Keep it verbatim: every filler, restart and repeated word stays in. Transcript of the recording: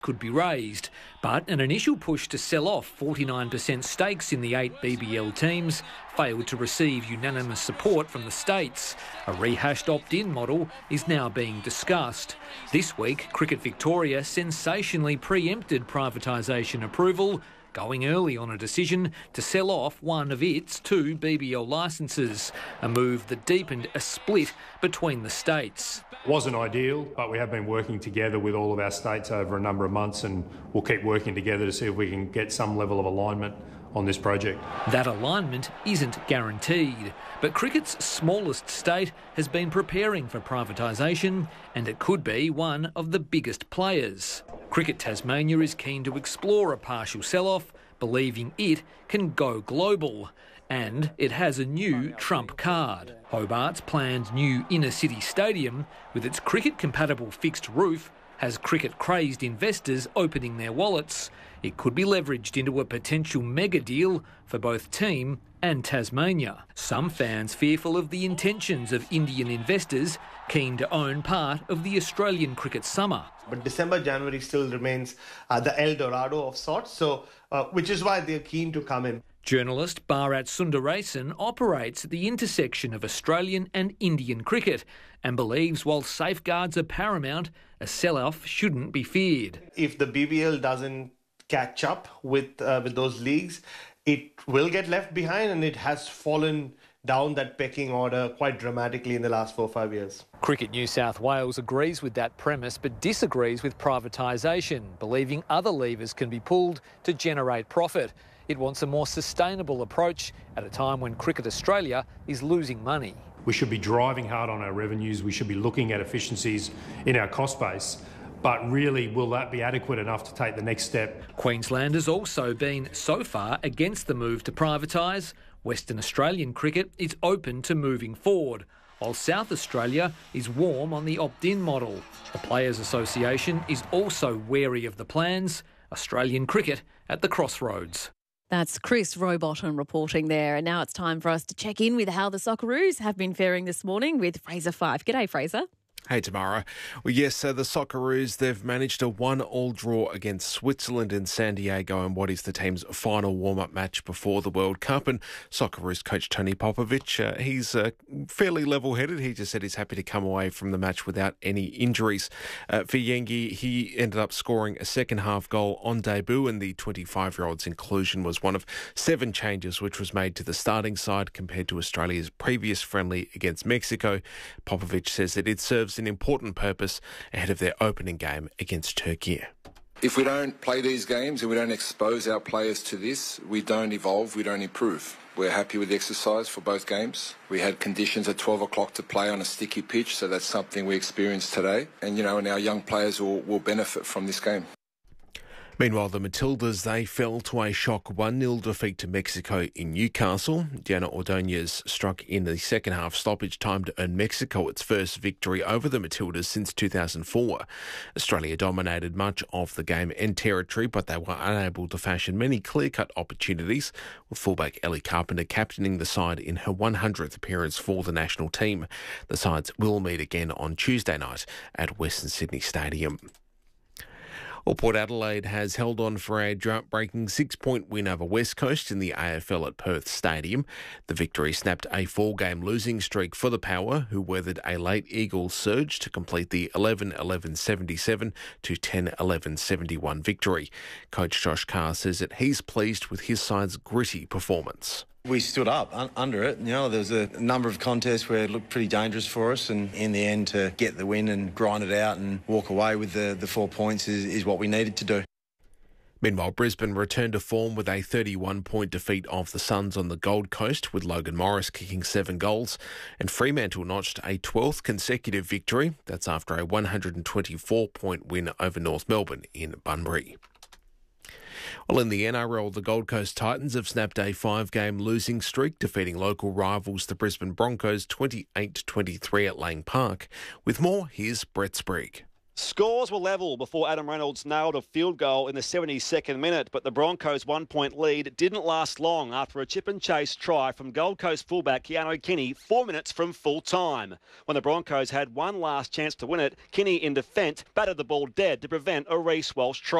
could be raised, but an initial push to sell off forty-nine percent stakes in the eight B B L teams failed to receive unanimous support from the states. A rehashed opt-in model is now being discussed. This week, Cricket Victoria sensationally preempted privatisation approval, going early on a decision to sell off one of its two B B L licences, a move that deepened a split between the states. Wasn't ideal, but we have been working together with all of our states over a number of months, and we'll keep working together to see if we can get some level of alignment on this project. That alignment isn't guaranteed, but cricket's smallest state has been preparing for privatisation, and it could be one of the biggest players. Cricket Tasmania is keen to explore a partial sell-off, believing it can go global. And it has a new trump card. Hobart's planned new inner-city stadium, with its cricket-compatible fixed roof, has cricket-crazed investors opening their wallets. It could be leveraged into a potential mega deal for both team and Tasmania. Some fans fearful of the intentions of Indian investors keen to own part of the Australian cricket summer. But December, January still remains uh, the El Dorado of sorts, so uh, which is why they're keen to come in. Journalist Bharat Sundaresan operates at the intersection of Australian and Indian cricket and believes while safeguards are paramount, a sell-off shouldn't be feared. If the B B L doesn't catch up with uh, with those leagues, it will get left behind, and it has fallen down that pecking order quite dramatically in the last four or five years. Cricket New South Wales agrees with that premise but disagrees with privatisation, believing other levers can be pulled to generate profit. It wants a more sustainable approach at a time when Cricket Australia is losing money. We should be driving hard on our revenues. We should be looking at efficiencies in our cost base. But really, will that be adequate enough to take the next step? Queensland has also been, so far, against the move to privatise. Western Australian cricket is open to moving forward, while South Australia is warm on the opt-in model. The Players Association is also wary of the plans. Australian cricket at the crossroads. That's Chris Rowbottom reporting there. And now it's time for us to check in with how the Socceroos have been faring this morning with Fraser Fife. G'day, Fraser. Hey, Tamara. Well, yes, so the Socceroos, they've managed a one-all draw against Switzerland in San Diego in what is the team's final warm-up match before the World Cup. And Socceroos coach Tony Popovic, uh, he's uh, fairly level-headed. He just said he's happy to come away from the match without any injuries. Uh, for Yengi, he ended up scoring a second-half goal on debut, and the twenty-five-year-old's inclusion was one of seven changes which was made to the starting side compared to Australia's previous friendly against Mexico. Popovic says that it serves an important purpose ahead of their opening game against Turkey. If we don't play these games and we don't expose our players to this, we don't evolve, we don't improve. We're happy with the exercise for both games. We had conditions at twelve o'clock to play on a sticky pitch, so that's something we experienced today. And, you know, and our young players will, will benefit from this game. Meanwhile, the Matildas, they fell to a shock one nil defeat to Mexico in Newcastle. Diana Ordonez struck in the second half stoppage time to earn Mexico its first victory over the Matildas since two thousand four. Australia dominated much of the game and territory, but they were unable to fashion many clear-cut opportunities, with fullback Ellie Carpenter captaining the side in her one hundredth appearance for the national team. The sides will meet again on Tuesday night at Western Sydney Stadium. Well, Port Adelaide has held on for a drought-breaking six-point win over West Coast in the A F L at Perth Stadium. The victory snapped a four-game losing streak for the Power, who weathered a late Eagles surge to complete the eleven eleven seventy-seven to ten eleven seventy-one victory. Coach Josh Carr says that he's pleased with his side's gritty performance. We stood up un- under it. You know, there was a number of contests where it looked pretty dangerous for us, and in the end, to get the win and grind it out and walk away with the, the four points is, is what we needed to do. Meanwhile, Brisbane returned to form with a thirty-one point defeat of the Suns on the Gold Coast, with Logan Morris kicking seven goals, and Fremantle notched a twelfth consecutive victory. That's after a one hundred twenty-four point win over North Melbourne in Bunbury. Well, in the N R L, the Gold Coast Titans have snapped a five-game losing streak, defeating local rivals the Brisbane Broncos twenty-eight to twenty-three at Lang Park. With more, here's Brett Sprigg. Scores were level before Adam Reynolds nailed a field goal in the seventy-second minute, but the Broncos' one-point lead didn't last long after a chip and chase try from Gold Coast fullback Keanu Kinney four minutes from full time. When the Broncos had one last chance to win it, Kinney in defence batted the ball dead to prevent a Reece Walsh try.